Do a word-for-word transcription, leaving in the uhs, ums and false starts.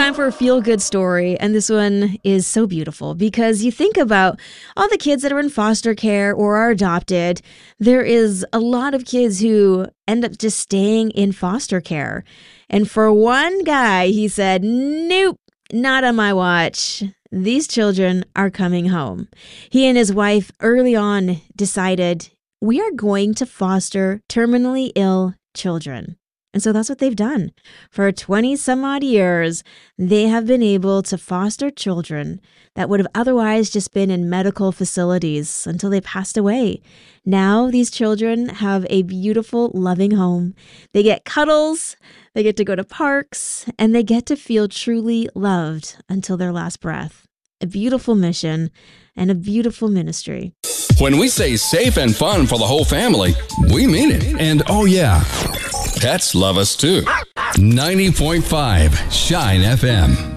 time for a feel-good story, and this one is so beautiful because you think about all the kids that are in foster care or are adopted. There is a lot of kids who end up just staying in foster care. And for one guy, he said, nope, not on my watch. These children are coming home. He and his wife early on decided, we are going to foster terminally ill children. And so that's what they've done. For twenty some odd years, they have been able to foster children that would have otherwise just been in medical facilities until they passed away. Now these children have a beautiful, loving home. They get cuddles, they get to go to parks, and they get to feel truly loved until their last breath. A beautiful mission and a beautiful ministry. When we say safe and fun for the whole family, we mean it. And oh yeah, pets love us too. ninety point five Shine F M.